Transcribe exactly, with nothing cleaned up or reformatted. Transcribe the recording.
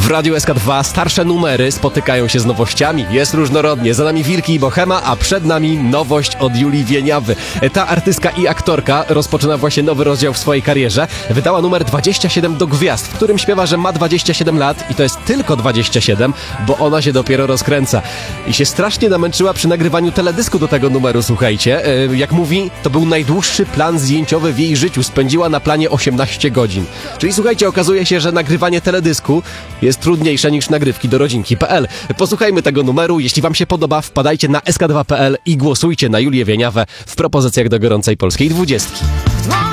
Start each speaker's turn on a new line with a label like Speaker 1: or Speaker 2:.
Speaker 1: W Radiu S K dwa starsze numery spotykają się z nowościami. Jest różnorodnie. Za nami Wilki i Bohema, a przed nami nowość od Julii Wieniawy. Ta artystka i aktorka rozpoczyna właśnie nowy rozdział w swojej karierze. Wydała numer dwadzieścia siedem do gwiazd, w którym śpiewa, że ma dwadzieścia siedem lat i to jest tylko dwadzieścia siedem, bo ona się dopiero rozkręca. I się strasznie namęczyła przy nagrywaniu teledysku do tego numeru, słuchajcie. Jak mówi, to był najdłuższy plan zdjęciowy w jej życiu. Spędziła na planie osiemnaście godzin. Czyli słuchajcie, okazuje się, że nagrywanie teledysku jest trudniejsze niż nagrywki do rodzinki kropka p l. Posłuchajmy tego numeru. Jeśli wam się podoba, wpadajcie na S K dwa kropka p l i głosujcie na Julię Wieniawę w propozycjach do gorącej polskiej dwudziestki.